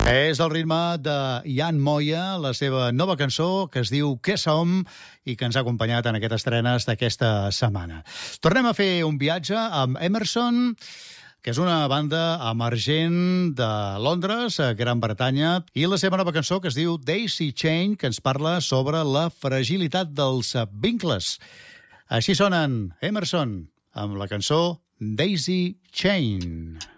És el ritme de Jan Moya, la seva nova cançó que es diu Què som i que ens ha acompanyat en aquestes estrenes d'aquesta setmana. Tornem a fer un viatge amb Emerson, que és una banda emergent de Londres, a Gran Bretanya, i la seva nova cançó que es diu Daisy Chain, que ens parla sobre la fragilitat dels vincles. Així sonen Emerson amb la cançó Daisy Chain.